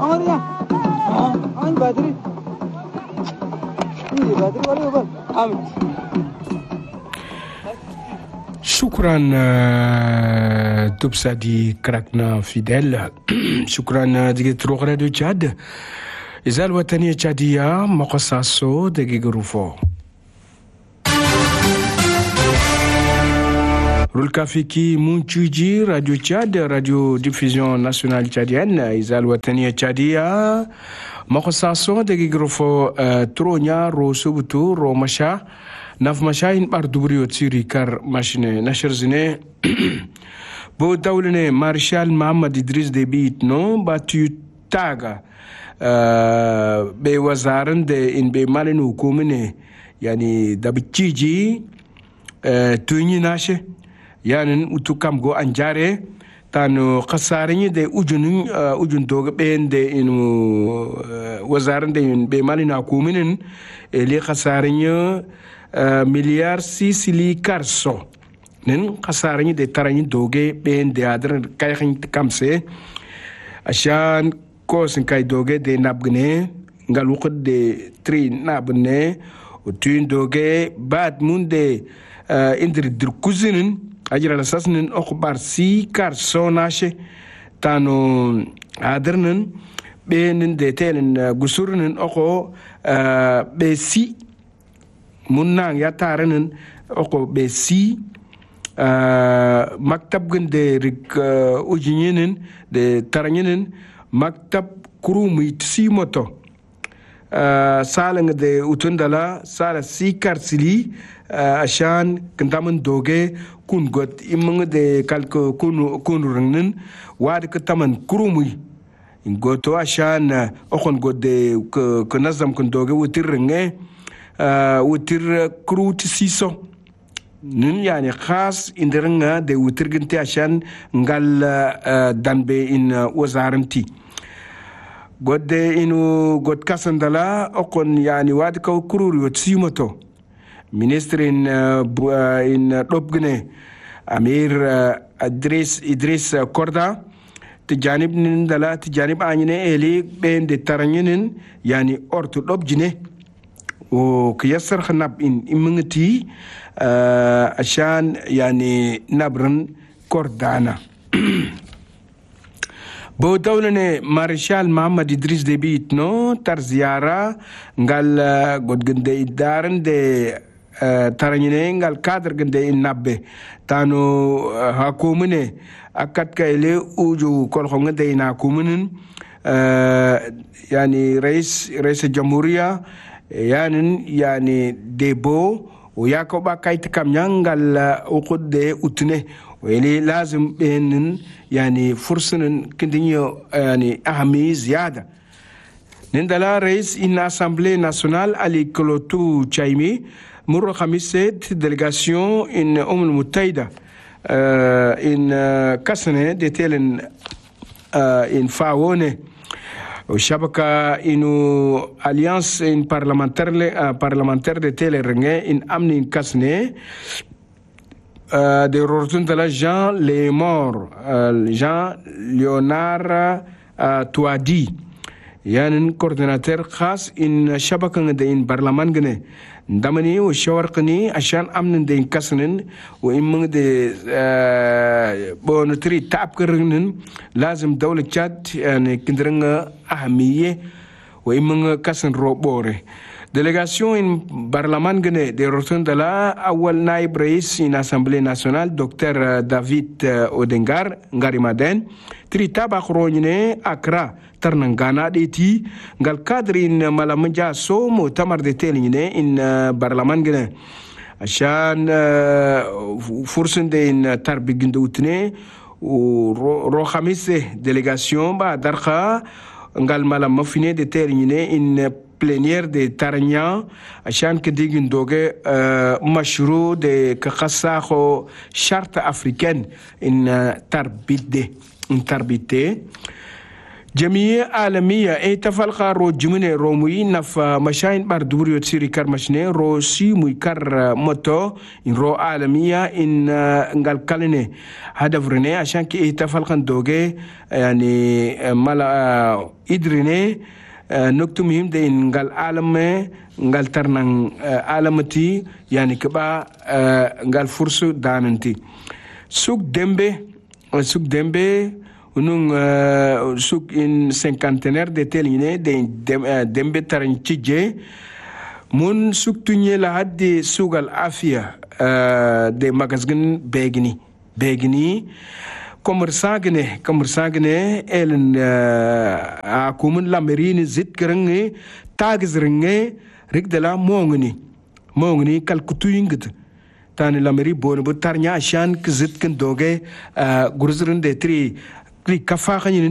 Amaria. An Badri. Badri wale ubal. Amin. شكرا تبسا دي كراكنا فيدل. شكرا دي تروغ راديو تشاد. إذا الوطنية تشادية مقصاصو دقيق روفو رولكا فيكي مونتشوجي راديو تشاد راديو ديفيزيون ناسيونال تشاديان. إذا الوطنية تشادية مقصاصو دقيق روفو ترونيا رو سوبتو رو مشا ناف مشاين باردوبريو تسيري كار ماشيني نشر زيني بو دولني مارشال محمد إدريس ديبيت نو باتيو تاغا بوزارن دي إن بمالين حكومني يعني دابتشيجي تويني ناشي يعني وتوكام جو أنجاري تانو قصارني دي أجن دوغ بين دي إنو وزارن دي إن بمالين حكومني اللي قصارني مليار سيسلي كارسو نن قصارني دي تراني دوغي بين دي أدرن كايخين كامسي عشان كوسن كاي دوغي دي نابغني نغال وقت دي تري نابغني وتين دوغي بعد مون دي اندر دركوزنن أجر على أساس نن أخبار سي كارسو ناشي تانو أدرنن بين دي تيلن غسورنن أخو بسي munang ya taranen oko besi maktab gende rik ujinyen de taranyen maktab kurumi si moto salang de utundala sala si karsili ashan kantaman doge kun got imang de kalko kun rangnen wad kataman kurumi ingoto ashan okon god de kanazam kun doge wutirnge وتر كروت سيسو نن يعني خاص إندرنا ده وتر جنتي عشان نقال دانبي إن وزارنتي قد إنه قد كاسندلا أكون يعني واد كو كروري وتسيمتو minister in لبنان أمير إدريس كوردا تجانب نندلا تجانب عنينه إلي بين دترانينن يعني أرتو لبجنه وكيسر خناب إن إمنتي عشان يعني نبرن كوردانا بو دولة مارشال محمد إدريس ديبيت نو تر زيارة قال قد جندي دارن دي ترانينين قال كادر جندي النبي تانو حكومني أكاد كايلي وجو كل خونغ دي ناكومنن يعني رئيس الجمهورية يعني ديبو وياكوبا كايت كام يانغال وقود دي أتنه ويلي لازم بينن يعني فرصة كندينيو يعني أهمية زيادة نندلا رئيس إن أسامبلي ناسيونال علي كلوتو تشايمي مرة خميسة دلغاسيون إن المتحدة إن كاسنة ديتيلن إن فاووني وشبكة إنه أليانس إن بارلمانتر دي تيلي رنجي إن أمني كاسنة دي رورتون دلا جان ليمور جان ليونار توادي يعني كورديناتور خاص إن شبكة دي إن برلمان جنة دمني وشورقني عشان أمن دي كاسنن وإمن دي بونتري تاب كرنن لازم دولة تشاد يعني كندرنغ أهمية وإمن كاسن روبوري دélégation in برلمان جنة دي روتون دلا أول نائب رئيس in Assemblée nationale دكتور دافيد أودنغار نغاري مادن تري تابا خرونيني أكرا ترنغانا ديتي نغال كادرين ملامنجا سو مؤتمر دي تيليني in برلمان جنة عشان فرصن دي in تربي جندوتني ورو خميسة délégation با درخا نغال ملامفيني دي تيليني in plénière de Tarignan عشان كديجن دوغي مشروع de كخصاخو charte africaine in tarbite جمعية عالمية تفلقى رو جمنة رومي نف مشاين بار دوريو تسيري كرمشنة رو سي ميكر موتو إن رو عالمية إن نقال كالني هدف رني عشان كي تفلقى دوغي يعني مالا إدريني نكتو مهم ده إن نقال عالمي نقال ترنان عالمتي يعني كبا نقال فرصو داننتي سوق دمبي unung suk in cinquantenaire de teline de dembe taranchije mun suk tunye la haddi sugal afia de magazgin begni commerçant elen a kumun lamerini zit grange tagzringe rigdala mongni kalkutuyingit tani lameri bon bu tarnya shan kzit ken doge gurzrin de tri kafa